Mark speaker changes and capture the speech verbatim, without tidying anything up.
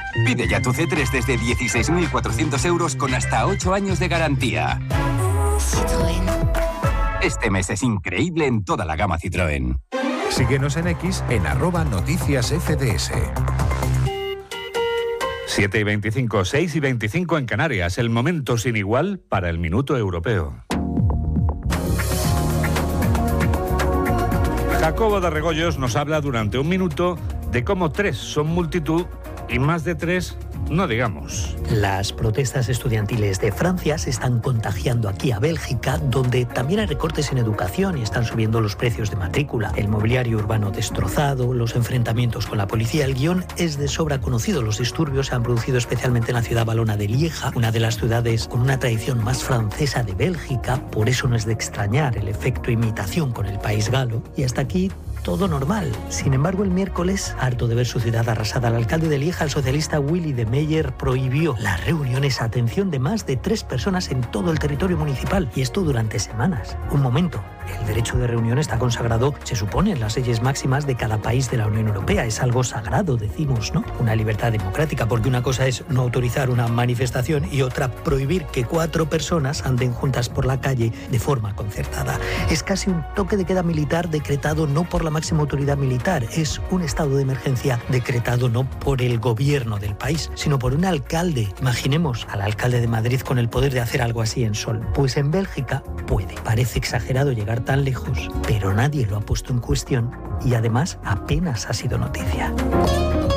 Speaker 1: Pide ya tu C tres desde dieciséis mil cuatrocientos euros con hasta ocho años de garantía.
Speaker 2: Citroën.
Speaker 1: Este mes es increíble en toda la gama Citroën.
Speaker 3: Síguenos en X en arroba noticias F D S.
Speaker 4: siete y veinticinco, seis y veinticinco en Canarias. El momento sin igual para el Minuto Europeo. Jacobo de Regoyos nos habla durante un minuto de cómo tres son multitud y más de tres no digamos.
Speaker 5: Las protestas estudiantiles de Francia se están contagiando aquí a Bélgica, donde también hay recortes en educación y están subiendo los precios de matrícula, el mobiliario urbano destrozado, los enfrentamientos con la policía. El guión es de sobra conocido. Los disturbios se han producido especialmente en la ciudad valona de Lieja, una de las ciudades con una tradición más francesa de Bélgica. Por eso no es de extrañar el efecto imitación con el país galo. Y hasta aquí todo normal. Sin embargo, el miércoles, harto de ver su ciudad arrasada, el alcalde de Lieja, el socialista Willy de Meyer, prohibió las reuniones a atención de más de tres personas en todo el territorio municipal. Y esto durante semanas. Un momento. El derecho de reunión está consagrado, se supone, en las leyes máximas de cada país de la Unión Europea. Es algo sagrado, decimos, ¿no? Una libertad democrática, porque una cosa es no autorizar una manifestación y otra prohibir que cuatro personas anden juntas por la calle de forma concertada. Es casi un toque de queda militar decretado no por la máxima autoridad militar. Es un estado de emergencia decretado no por el gobierno del país, sino por un alcalde. Imaginemos al alcalde de Madrid con el poder de hacer algo así en Sol. Pues en Bélgica puede. Parece exagerado llegar tan lejos, pero nadie lo ha puesto en cuestión y además apenas ha sido noticia.